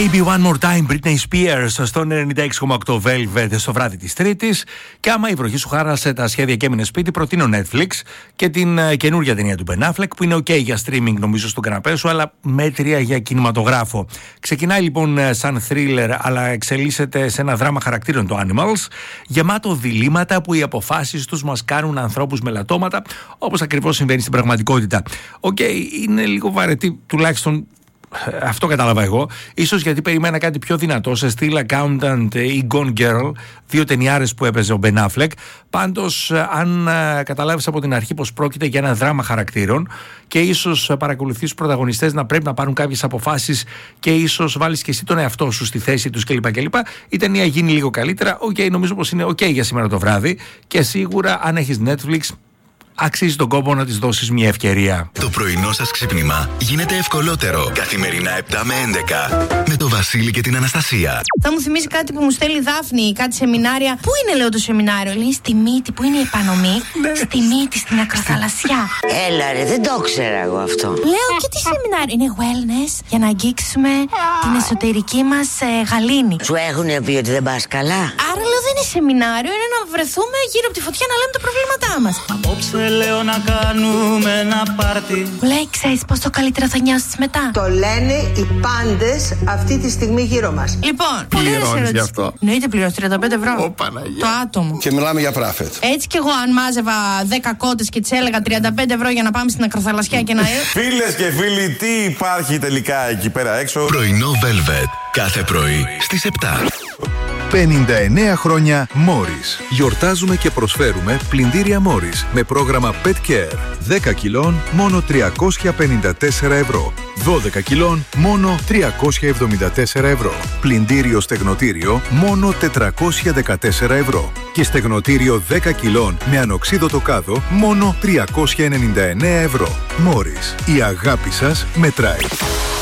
Baby One More Time, Britney Spears στον 96,8 Velvet στο βράδυ της Τρίτης. Και άμα η βροχή σου χάρασε τα σχέδια και έμεινε σπίτι, προτείνω Netflix και την καινούργια ταινία του Ben Affleck που είναι ok για streaming νομίζω στον καναπέ σου, αλλά μέτρια για κινηματογράφο. Ξεκινάει λοιπόν σαν thriller, αλλά εξελίσσεται σε ένα δράμα χαρακτήρων, το Animals, γεμάτο διλήμματα που οι αποφάσεις τους μας κάνουν ανθρώπους με λατώματα, όπως ακριβώς συμβαίνει στην πραγματικότητα. Είναι λίγο βαρετή, τουλάχιστον αυτό κατάλαβα εγώ. Ίσως γιατί περιμένα κάτι πιο δυνατό σε στυλ Accountant ή Gone Girl, δύο ταινιάρες που έπαιζε ο Ben Affleck. Πάντως, αν καταλάβεις από την αρχή πως πρόκειται για ένα δράμα χαρακτήρων και ίσως παρακολουθείς τους πρωταγωνιστές να πρέπει να πάρουν κάποιες αποφάσεις και ίσως βάλεις και εσύ τον εαυτό σου στη θέση τους κλπ. Η ταινία γίνει λίγο καλύτερα. Νομίζω πως είναι για σήμερα το βράδυ και σίγουρα αν έχεις Netflix, αξίζει τον κόπο να της δώσεις μια ευκαιρία. Το πρωινό σας ξύπνημα γίνεται ευκολότερο. Καθημερινά 7 με 11. Με το Βασίλη και την Αναστασία. Θα μου θυμίσει κάτι που μου στέλνει η Δάφνη, κάτι σεμινάρια. Πού είναι, λέω, το σεμινάριο? Λέει στη Μύτη, που είναι η επανομή. Στη Μύτη, στην ακροθαλασσιά. Έλα ρε, δεν το ξέρα εγώ αυτό. Λέω, και τι σεμινάριο? Είναι wellness για να αγγίξουμε την εσωτερική μας γαλήνη. Σου έχουν πει ότι δεν πας καλά? Άρα λέω δεν είναι σεμινάριο, είναι να βρεθούμε γύρω από τη φωτιά να λέμε τα προβλήματά μας. Απόψε λέω να κάνουμε ένα πάρτι. Μου λέει, ξέρεις πόσο καλύτερα θα νιώσεις μετά? Το λένε οι πάντες αυτή τη στιγμή γύρω μας. Λοιπόν, πληρώνεις γι' αυτό? Εννοείται πληρώνεις 35 ευρώ. Το άτομο. Και μιλάμε για πράφετ. Έτσι κι εγώ, αν μάζευα 10 κότες και τις έλεγα 35 ευρώ για να πάμε στην ακροθαλασσιά και να. Φίλες και φίλοι, τι υπάρχει τελικά εκεί πέρα έξω? Πρωινό Velvet. Κάθε πρωί στις 7. 59 χρόνια Morris. Γιορτάζουμε και προσφέρουμε πλυντήρια Morris με πρόγραμμα Pet Care. 10 κιλών μόνο 354 ευρώ. 12 κιλών μόνο 374 ευρώ. Πλυντήριο στεγνοτήριο μόνο 414 ευρώ. Και στεγνοτήριο 10 κιλών με ανοξίδωτο κάδο μόνο 399 ευρώ. Morris. Η αγάπη σας μετράει.